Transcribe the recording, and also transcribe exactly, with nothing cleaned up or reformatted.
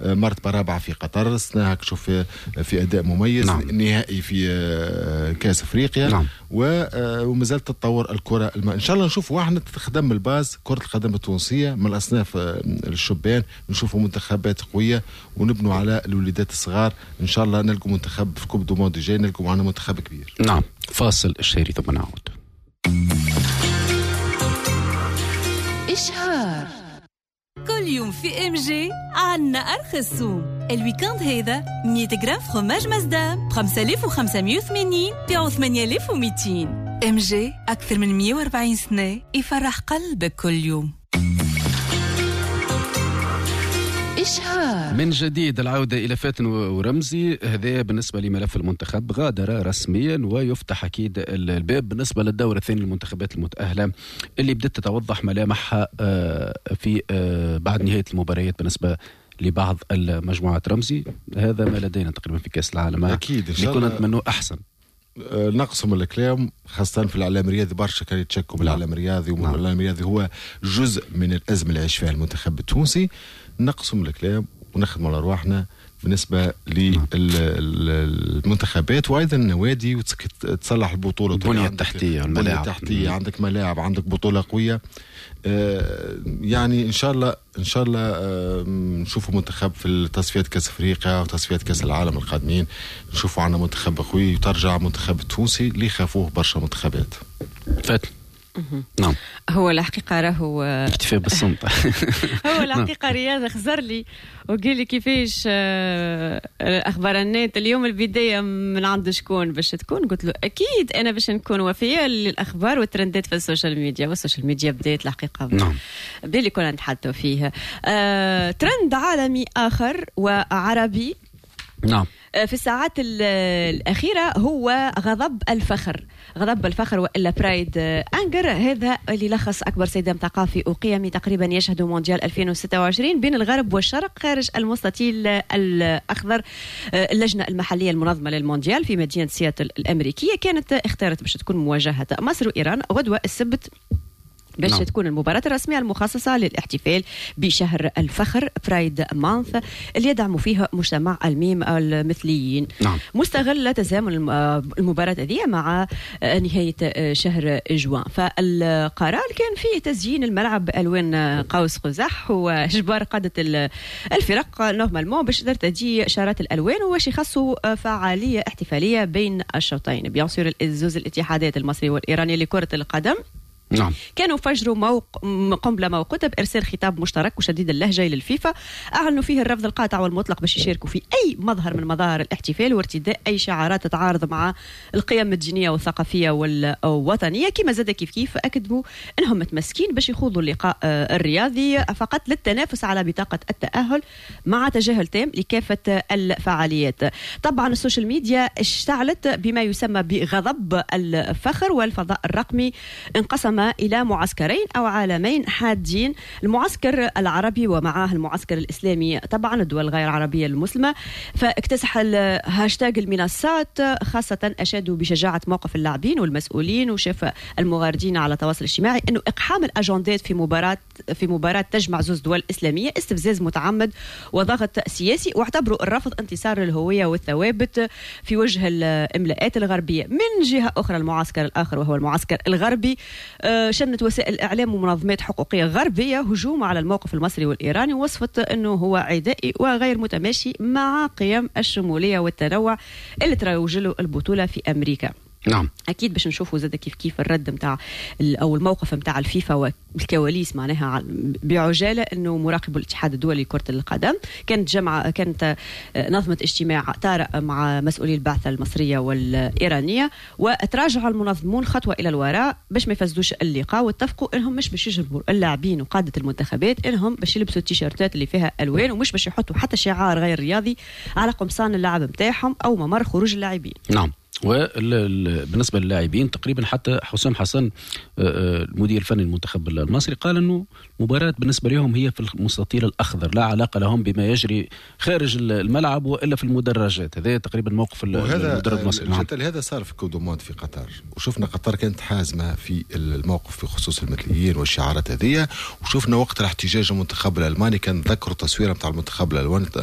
مرتبة رابعة في قطر، سناها شوف في أداء مميز. نعم. نهائي في كأس أفريقيا. نعم. ومازال تتطور الكرة الم... إن شاء الله نشوف واحد تخدم الباز كرة القدم التونسية من الأصناف الشبان، نشوفوا منتخبات قوية ونبنوا على الوليدات الصغار. إن شاء الله نلقوا منتخب في كوب دو موند جاي، نلقوا معنا منتخب كبير. نعم. فاصل الشهري ثم نعود. إشهار كل يوم في ام جي عنا أرخص سوم. الويكاند هذا مية غرام فروماج مازدام خمسة آلاف وخمسمية وثمانين بيعوا ثمانية آلاف ومئتين. ام جي أكثر من مية وأربعين سنة يفرح قلبك كل يوم. من جديد العودة إلى فاتن ورمزي. هذا بالنسبة لملف المنتخب غادر رسميا، ويفتح أكيد الباب بالنسبة للدور الثاني للمنتخبات المتأهلة اللي بدأت تتوضح ملامحها في بعد نهاية المباريات بالنسبة لبعض المجموعات. رمزي هذا ما لدينا تقريبا في كأس العالم، أكيد إن شاء الله كنا نتمنى أحسن. نقصهم الكلام خاصة في الإعلام الرياضي، برشا كانوا يتشكوا بالإعلام الرياضي، والإعلام الرياضي هو جزء من الأزمة اللي يعيش فيها المنتخب التونسي. نقصهم الكلام ونخدموا على أرواحنا بالنسبة للمنتخبات وأيضا النوادي، وتصلح البطولة البنية التحتية والملاعب التحتية. عندك ملاعب، عندك بطولة قوية. آه يعني إن شاء الله إن شاء الله آه نشوفوا منتخب في التصفيات كأس أفريقيا وتصفيات كأس العالم القادمين، نشوفوا عنا منتخب قوي وترجع منتخب التونسي اللي خافوه برشا منتخبات. فات. نعم. هو الحقيقة راهو اكتفاء بالصمت. هو الحقيقة رياض خزر لي وقال لي كيفاش أخبار النت اليوم البداية من عند شكون باش تكون؟ قلت له أكيد أنا باش نكون وفية للأخبار والترندات في السوشيال ميديا، والسوشيال ميديا بداية الحقيقة. نعم. بداية اللي كنا نتحدثوا فيها. آه، ترند عالمي آخر وعربي. نعم. في الساعات الأخيرة هو غضب الفخر. غضب الفخر وإلا برايد أنجر، هذا اللي لخص أكبر صدام ثقافي وقيمي تقريبا يشهد مونديال ألفين وستة وعشرين بين الغرب والشرق خارج المستطيل الأخضر. اللجنة المحلية المنظمة للمونديال في مدينة سياتل الأمريكية كانت اختارت باش تكون مواجهة مصر وإيران غدوة السبت باش نعم. تكون المباراة الرسمية المخصصة للاحتفال بشهر الفخر برايد مانث اللي يدعم فيها مجتمع الميم المثليين. نعم. مستغل تزامن المباراة هذه مع نهاية شهر جوان، فالقرار كان فيه تزيين الملعب بألوان قوس قزح وإجبار قادة الفرق نورمالمون باش ترتدي شارات الألوان وش يخصوا فعالية احتفالية بين الشوطين. بيان سور الزوز الاتحادات المصري والإيراني لكرة القدم نعم. كانوا فجروا موق... قنبلة موقوتة بإرسال خطاب مشترك وشديد اللهجة للفيفا أعلنوا فيه الرفض القاطع والمطلق باش يشاركوا في أي مظهر من مظاهر الاحتفال وارتداء أي شعارات تتعارض مع القيم الدينية والثقافية والوطنية. كما زاد كيف كيف أكدوا أنهم متمسكين باش يخوضوا اللقاء الرياضي فقط للتنافس على بطاقة التأهل مع تجاهل تام لكافة الفعاليات. طبعا السوشيال ميديا اشتعلت بما يسمى بغضب الفخر، والفضاء الرقمي انقسم إلى معسكرين أو عالمين حادين، المعسكر العربي ومعه المعسكر الإسلامي، طبعا الدول غير العربية المسلمة. فاكتسح الهاشتاج المنصات، خاصة أشادوا بشجاعة موقف اللاعبين والمسؤولين وشاف المغاردين على التواصل الاجتماعي أنه إقحام الأجندات في مباراة في مباراة تجمع زوز دول إسلامية استفزاز متعمد وضغط سياسي، واعتبروا الرفض انتصار للهوية والثوابت في وجه الإملاءات الغربية. من جهة أخرى المعسكر الآخر وهو المعسكر الغربي شنت وسائل الإعلام ومنظمات حقوقية غربية هجوم على الموقف المصري والإيراني، وصفت أنه هو عدائي وغير متماشي مع قيم الشمولية والتنوع اللي تروج له البطولة في أمريكا. نعم. أكيد باش نشوفوا زاد كيف كيف الرد متاع أو الموقف متاع الفيفا والكواليس معناها بعجالة. إنه مراقب الاتحاد الدولي لكرة القدم كانت جمعة كانت نظمت اجتماع طارئ مع مسؤولي البعثة المصرية والإيرانية، وتراجع المنظمون خطوة إلى الوراء باش ما يفسدوش اللقاء، واتفقوا إنهم مش باش يجبروا اللاعبين وقادة المنتخبات إنهم باش يلبسوا التيشيرتات اللي فيها ألوان، ومش باش يحطوا حتى شعار غير رياضي على قمصان اللعب متاعهم أو ممر خروج اللاعبين. نعم. وبالنسبة للاعبين تقريبا حتى حسام حسن المدير الفني المنتخب المصري قال أنه مباراة بالنسبة لهم هي في المستطيل الأخضر، لا علاقة لهم بما يجري خارج الملعب وإلا في المدرجات. هذا تقريبا موقف المدرب المصري. نعم. هذا صار في كوب دو موند في قطر، وشفنا قطر كانت حازمة في الموقف في خصوص المثليين والشعارات هذه، وشفنا وقت الاحتجاج المنتخب الألماني كان ذكروا تصويره متاع المنتخب الألماني